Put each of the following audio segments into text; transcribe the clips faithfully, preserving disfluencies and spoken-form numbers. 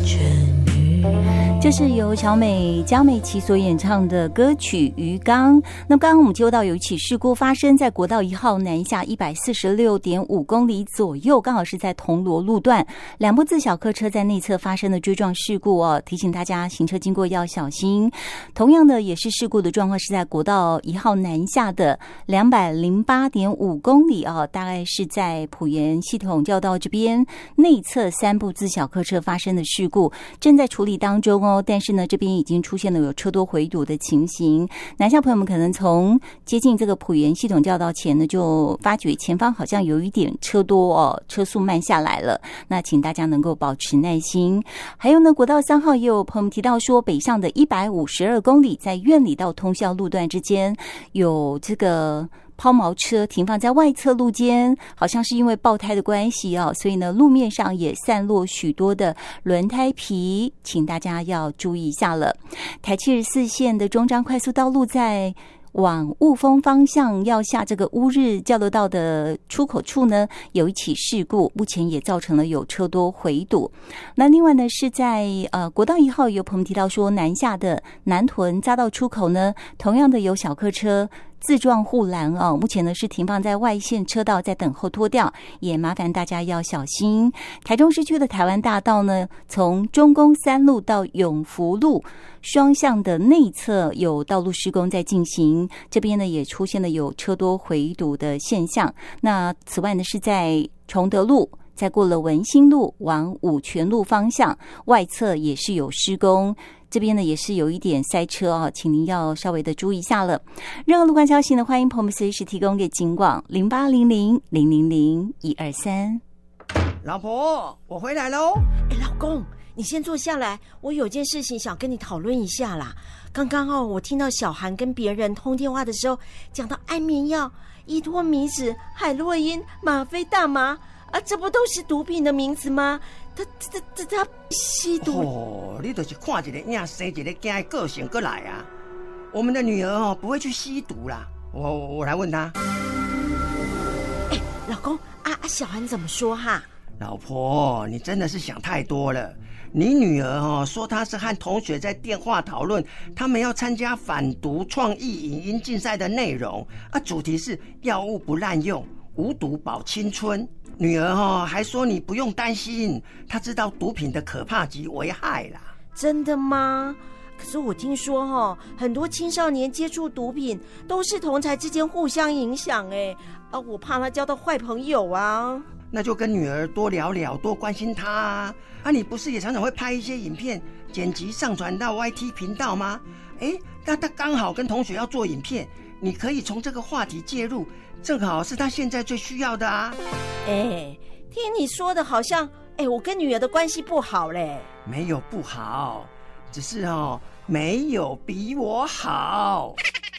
这是由小美江美琪所演唱的歌曲《鱼缸》。那刚刚我们接到有一起事故发生在国道一号南下一百四十六点五公里左右，刚好是在铜锣路段，两部自小客车在内侧发生的追撞事故哦，提醒大家行车经过要小心。同样的也是事故的状况是在国道一号南下的两百零八点五公里哦，大概是在埔盐系统交道这边内侧三部自小客车发生的事故，正在处理当中哦。但是呢，这边已经出现了有车多回堵的情形。南下朋友们可能从接近这个埔盐系统交道前呢，就发觉前方好像有一点车多哦，车速慢下来了。那请大家能够保持耐心。还有呢，国道三号也有朋友提到说，北上的一百五十二公里，在苑里到通霄路段之间有这个抛锚车停放在外侧路肩，好像是因为爆胎的关系哦，所以呢路面上也散落许多的轮胎皮，请大家要注意一下了。台七十四线的中彰快速道路在往雾峰方向要下这个乌日交流道的出口处呢，有一起事故，目前也造成了有车多回堵。那另外呢，是在呃国道一号有朋友提到说，南下的南屯匝道出口呢，同样的有小客车自撞护栏哦，目前呢是停放在外线车道，在等候拖吊，也麻烦大家要小心。台中市区的台湾大道呢，从中宫三路到永福路双向的内侧有道路施工在进行，这边呢也出现了有车多回堵的现象。那此外呢，是在崇德路再过了文心路往五权路方向，外侧也是有施工，这边呢也是有一点塞车哦，请您要稍微的注意一下了。任何路况消息呢，欢迎朋友们随时提供给警广零八零零零零零一二三。 老婆，我回来喽！ 哎，老公，你先坐下来，我有件事情想跟你讨论一下啦。刚刚哦，我听到小韩跟别人通电话的时候，讲到安眠药、依托米酯、海洛因、吗啡、大麻啊，这不都是毒品的名字吗？他他他他吸毒哦，你就是看一个影生一个囝的个性过来啊！我们的女儿哦不会去吸毒啦，我我来问她。 哎，老公啊啊，小韩怎么说哈？ 老婆，你真的是想太多了。你女儿哦说她是和同学在电话讨论，他们要参加反毒创意影音竞赛的内容啊，主题是药物不滥用，无毒保青春。女儿哦还说你不用担心，她知道毒品的可怕及危害啦。 真的吗？可是我听说哦，很多青少年接触毒品都是同侪之间互相影响哎，啊，我怕他交到坏朋友啊。 那就跟女儿多聊聊，多关心她啊！啊，你不是也常常会拍一些影片，剪辑上传到 Y T 频道吗？哎，那她刚好跟同学要做影片，你可以从这个话题介入，正好是她现在最需要的啊！ 哎，听你说的好像，哎，我跟女儿的关系不好嘞。 没有不好，只是哦，没有比我好。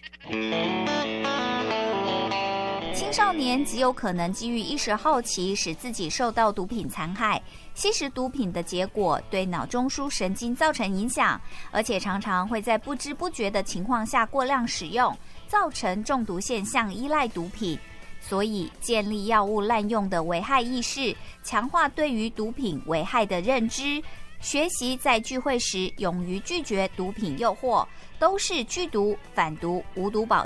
青少年极有可能基于一时好奇，使自己受到毒品残害。吸食毒品的结果对脑中枢神经造成影响，而且常常会在不知不觉的情况下过量使用，造成中毒现象，依赖毒品。所以建立药物滥用的危害意识，强化对于毒品危害的认知，学习在聚会时勇于拒绝毒品诱惑，都是拒毒、反毒、无毒保